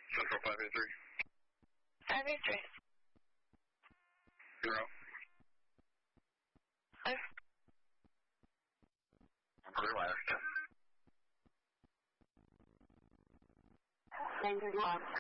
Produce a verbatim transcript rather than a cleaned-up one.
Central five eight three. five eight three. Zero. Five. Relaxed. Danger locked.